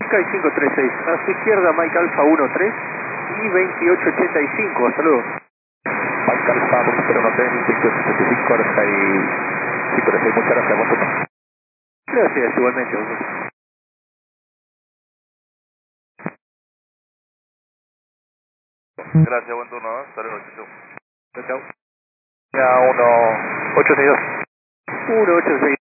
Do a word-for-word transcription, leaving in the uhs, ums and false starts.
Sky cinco tres seis, a su izquierda Mike Alfa uno tres y veintiocho ochenta y cinco, hasta luego. Mike Alfa, Bristol uno tres, veintiocho ochenta y cinco, Sky cinco tres seis, muchas gracias, buen turno. Gracias, igualmente. Gracias, buen turno, ¿eh? Hasta luego, chau. Chao, chao. Ya uno ocho seis dos. uno ocho seis